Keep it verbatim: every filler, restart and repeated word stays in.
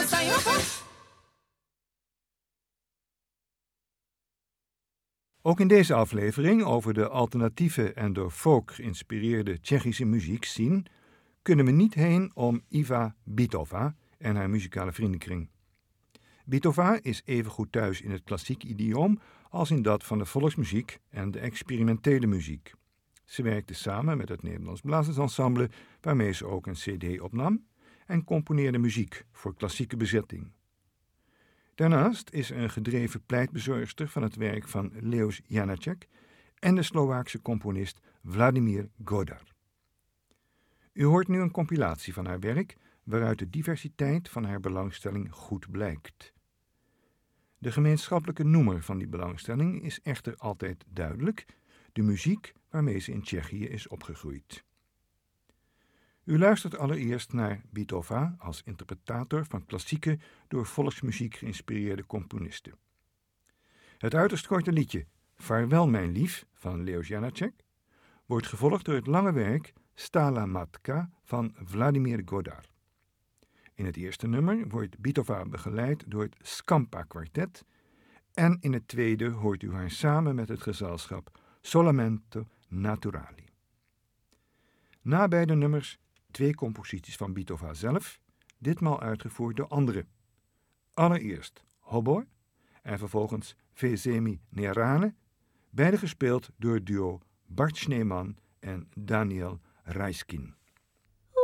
Ook in deze aflevering over de alternatieve en door folk geïnspireerde Tsjechische muziekscene kunnen we niet heen om Iva Bytová en haar muzikale vriendenkring. Bytová is even goed thuis in het klassiek idioom als in dat van de volksmuziek en de experimentele muziek. Ze werkte samen met het Nederlands Blazersensemble, waarmee ze ook een cd opnam, en componeerde muziek voor klassieke bezetting. Daarnaast is ze een gedreven pleitbezorgster van het werk van Leoš Janáček en de Slovaakse componist Vladimír Godard. U hoort nu een compilatie van haar werk, waaruit de diversiteit van haar belangstelling goed blijkt. De gemeenschappelijke noemer van die belangstelling is echter altijd duidelijk: de muziek waarmee ze in Tsjechië is opgegroeid. U luistert allereerst naar Bytová als interpretator van klassieke, door volksmuziek geïnspireerde componisten. Het uiterst korte liedje Vaarwel mijn lief van Leoš Janáček wordt gevolgd door het lange werk Stála matka van Vladimír Godard. In het eerste nummer wordt Bytová begeleid door het Scampa-kwartet en in het tweede hoort u haar samen met het gezelschap Solamente Naturali. Na beide nummers twee composities van Bytová zelf, ditmaal uitgevoerd door anderen. Allereerst Hobor en vervolgens Vezemi Nerane, beide gespeeld door het duo Bart Schneemann en Daniel Raiskin.